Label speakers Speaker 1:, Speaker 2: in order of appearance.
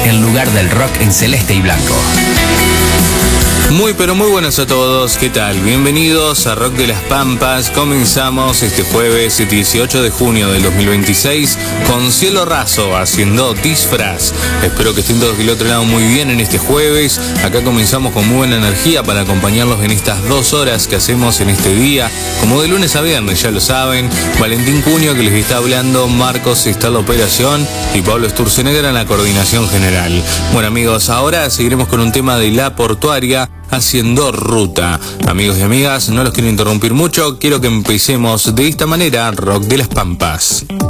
Speaker 1: el lugar del rock en celeste y blanco.
Speaker 2: Muy pero muy buenas a todos, ¿qué tal? Bienvenidos a Rock de las Pampas. Comenzamos este jueves 18 de junio del 2026 con Cielo Raso haciendo Disfraz. Espero que estén todos del otro lado muy bien en este jueves. Acá comenzamos con muy buena energía para acompañarlos en estas 2 horas que hacemos en este día, como de lunes a viernes, ya lo saben. Valentín Cuño que les está hablando, Marcos está en la operación y Pablo Sturzenegger en la coordinación general. Bueno amigos, ahora seguiremos con un tema de La Portuaria, haciendo Ruta. Amigos y amigas, no los quiero interrumpir mucho, quiero que empecemos de esta manera Rock de las Pampas.